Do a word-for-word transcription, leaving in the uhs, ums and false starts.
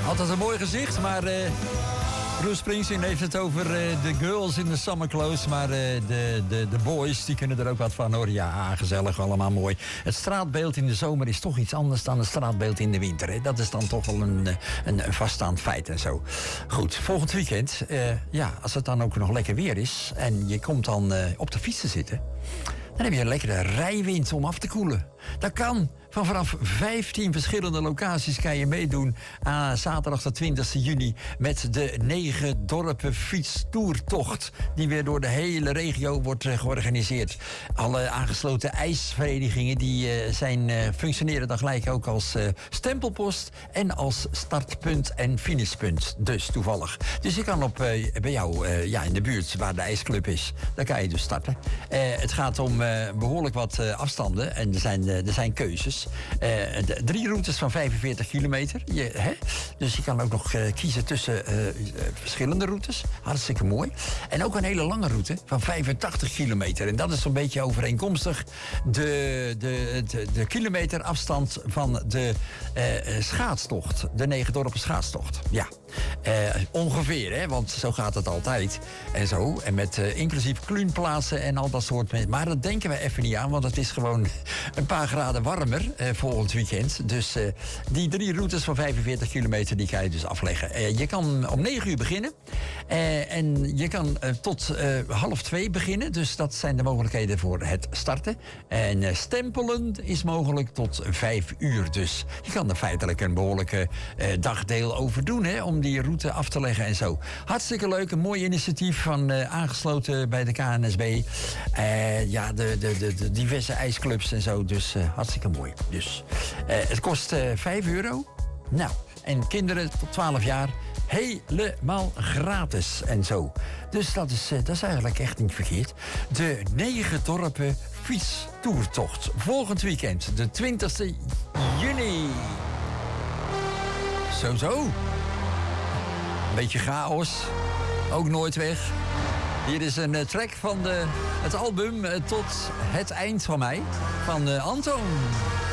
Altijd een mooi gezicht, maar uh, Bruce Springsteen heeft het over uh, de girls in de summer clothes. Maar uh, de, de, de boys, die kunnen er ook wat van hoor. Ja, gezellig, allemaal mooi. Het straatbeeld in de zomer is toch iets anders dan het straatbeeld in de winter. Hè? Dat is dan toch wel een, een, een vaststaand feit en zo. Goed, volgend weekend, uh, ja, als het dan ook nog lekker weer is en je komt dan uh, op de fiets te zitten, dan heb je een lekkere rijwind om af te koelen. Dat kan. Van vanaf vijftien verschillende locaties kan je meedoen aan zaterdag de twintigste juni met de negen dorpen fietstoertocht die weer door de hele regio wordt uh, georganiseerd. Alle aangesloten ijsverenigingen die uh, zijn, uh, functioneren dan gelijk ook als uh, stempelpost en als startpunt en finishpunt. Dus toevallig. Dus je kan op, uh, bij jou uh, ja, in de buurt waar de ijsclub is, daar kan je dus starten. Uh, het gaat om uh, behoorlijk wat uh, afstanden en er zijn, uh, er zijn keuzes. Uh, de, drie routes van vijfenveertig kilometer. Je, hè? Dus je kan ook nog uh, kiezen tussen uh, uh, verschillende routes. Hartstikke mooi. En ook een hele lange route van vijfentachtig kilometer. En dat is zo'n beetje overeenkomstig de, de, de, de kilometerafstand van de uh, schaatstocht. De negen dorpen schaatstocht. Ja. Uh, ongeveer, hè? Want zo gaat het altijd. En zo. En met uh, inclusief kluunplaatsen en al dat soort. Maar dat denken we even niet aan, want het is gewoon een paar graden warmer uh, volgend weekend. Dus uh, die drie routes van vijfenveertig kilometer, die ga je dus afleggen. Uh, je kan om negen uur beginnen. Uh, en je kan uh, tot uh, half twee beginnen. Dus dat zijn de mogelijkheden voor het starten. En uh, stempelen is mogelijk tot vijf uur. Dus je kan er feitelijk een behoorlijke uh, dagdeel over doen, hè, om die route af te leggen en zo. Hartstikke leuk, een mooi initiatief van uh, aangesloten bij de K N S B. Uh, ja, de, de, de, de diverse ijsclubs en zo. Dus uh, hartstikke mooi. Dus uh, het kost uh, vijf euro. Nou, en kinderen tot twaalf jaar helemaal gratis en zo. Dus dat is, uh, dat is eigenlijk echt niet verkeerd. De negen dorpen fietstoertocht. Volgend weekend, de twintigste juni. Zo, zo. Een beetje chaos. Ook nooit weg. Hier is een uh, track van de, het album uh, Tot het eind van mij. Van uh, Anton.